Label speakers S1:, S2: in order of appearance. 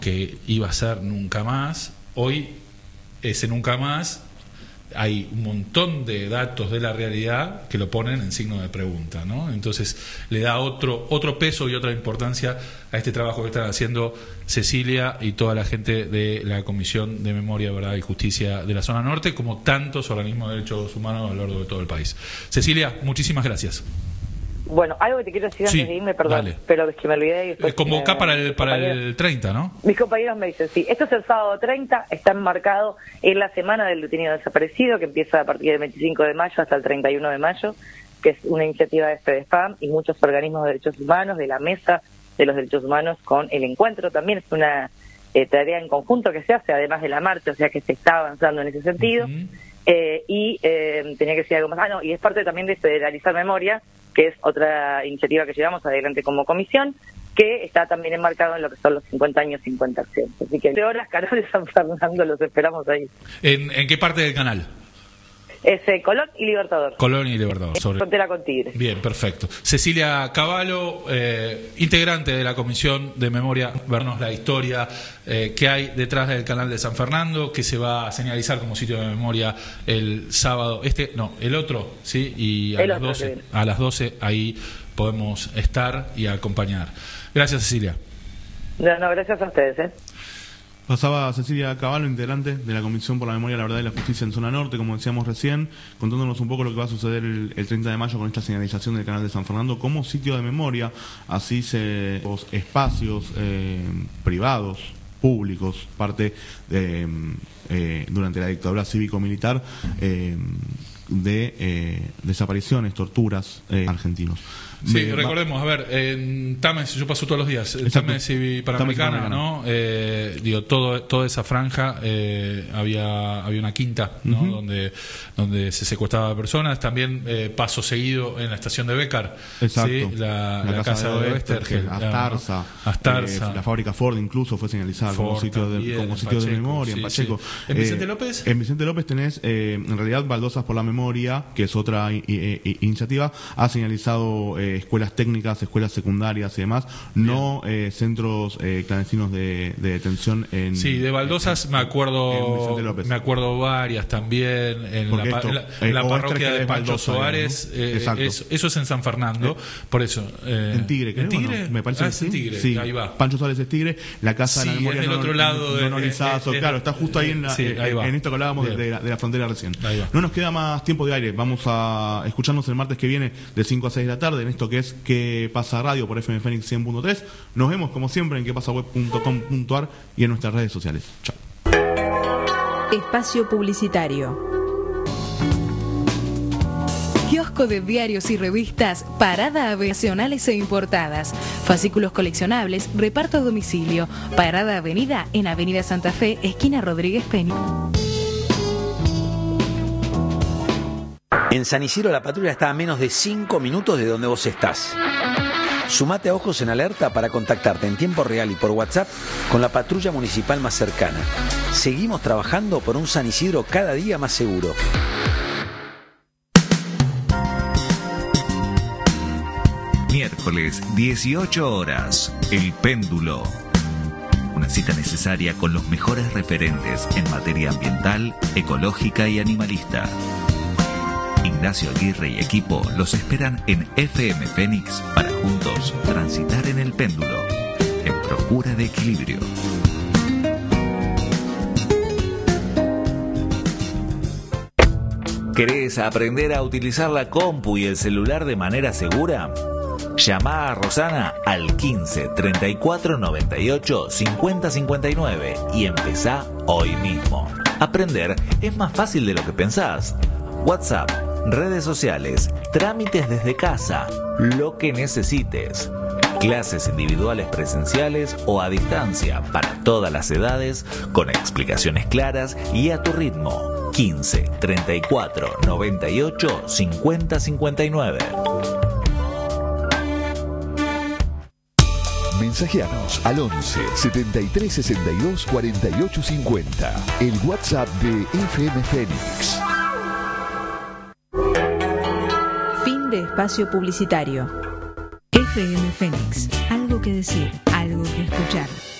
S1: que iba a ser nunca más. Hoy ese nunca más, hay un montón de datos de la realidad que lo ponen en signo de pregunta, ¿no? Entonces le da otro peso y otra importancia a este trabajo que están haciendo Cecilia y toda la gente de la Comisión de Memoria, Verdad y Justicia de la Zona Norte, como tantos organismos de derechos humanos a lo largo de todo el país. Cecilia, muchísimas gracias.
S2: Bueno, algo que te quiero decir antes de irme, perdón,
S1: dale.
S2: pero es que me olvidé. Y después
S1: convoca para el 30, ¿no?
S2: Mis compañeros me dicen, sí, esto es el sábado 30, está enmarcado en la Semana del Detenido Desaparecido, que empieza a partir del 25 de mayo hasta el 31 de mayo, que es una iniciativa de FEDEFAM y muchos organismos de derechos humanos, de la Mesa de los Derechos Humanos con el encuentro. También es una tarea en conjunto que se hace, además de la marcha, o sea que se está avanzando en ese sentido. Tenía que decir algo más. Y es parte también de Federalizar Memoria, que es otra iniciativa que llevamos adelante como comisión, que está también enmarcado en lo que son los 50 años, 50 acciones. Así que de horas, Canal de San Fernando, los esperamos ahí.
S1: ¿En qué parte del canal?
S2: Es Colón y Libertador.
S1: Colón y Libertador.
S2: Frontera con Tigre.
S1: Bien, perfecto. Cecilia Cavallo, integrante de la Comisión de Memoria, vernos la historia que hay detrás del canal de San Fernando, que se va a señalizar como sitio de memoria el sábado, el otro, ¿sí? Y a las 12 ahí podemos estar y acompañar. Gracias, Cecilia.
S2: No, gracias a ustedes,
S3: Pasaba Cecilia Cavallo, integrante de la Comisión por la Memoria, la Verdad y la Justicia en Zona Norte, como decíamos recién, contándonos un poco lo que va a suceder el 30 de mayo con esta señalización del canal de San Fernando como sitio de memoria. Así los espacios privados, públicos, parte durante la dictadura cívico-militar de desapariciones, torturas argentinos.
S1: Sí, recordemos, a ver, en Tames, yo paso todos los días, Tames y Panamericana, ¿no? Toda esa franja había una quinta, ¿no? donde se secuestraba a personas. También paso seguido en la estación de Bécar, ¿sí? la casa de Oestergel,
S3: Astarza, la fábrica Ford incluso fue señalizada como sitio de memoria, en Pacheco.
S1: ¿En Vicente López?
S3: En Vicente López tenés, en realidad, Baldosas por la Memoria, que es otra iniciativa, ha señalizado escuelas técnicas, escuelas secundarias y demás, no centros clandestinos de detención en...
S1: Sí, de Baldosas me acuerdo varias también, en la parroquia de Pancho Soares, eso es en San Fernando, por eso...
S3: en Tigre, creo. ¿En Tigre? Me parece que
S1: es en Tigre,
S3: sí.
S1: Ahí va.
S3: Pancho Soares es Tigre, la Casa de la Memoria
S1: es del otro lado
S3: claro, está justo ahí en esto que hablábamos de la frontera recién. No nos queda más tiempo de aire, vamos a escucharnos el martes que viene de 5 a 6 de la tarde en esto que es Que Pasa Radio por FM Fénix 100.3. Nos vemos como siempre en quepasaweb.com.ar y en nuestras redes sociales. Chao.
S4: Espacio publicitario. Kiosco de diarios y revistas, parada nacionales e importadas, fascículos coleccionables, reparto a domicilio, parada avenida en Avenida Santa Fe, esquina Rodríguez Peña.
S5: En San Isidro la patrulla está a menos de 5 minutos de donde vos estás. Sumate a Ojos en Alerta para contactarte en tiempo real y por WhatsApp con la patrulla municipal más cercana. Seguimos trabajando por un San Isidro cada día más seguro.
S6: Miércoles, 18 horas, El Péndulo. Una cita necesaria con los mejores referentes en materia ambiental, ecológica y animalista. Ignacio Aguirre y equipo los esperan en FM Fénix para juntos transitar en el péndulo, en procura de equilibrio. ¿Querés aprender a utilizar la compu y el celular de manera segura? Llama a Rosana al 15 34 98 50 59 y empezá hoy mismo. Aprender es más fácil de lo que pensás. WhatsApp, redes sociales, trámites desde casa, lo que necesites. Clases individuales presenciales o a distancia para todas las edades, con explicaciones claras y a tu ritmo. 15 34 98 50 59.
S7: Mensajeanos al 11 73 62 48 50. El WhatsApp de FM Fénix.
S4: Fin de espacio publicitario. FM Fénix. Algo que decir, algo que escuchar.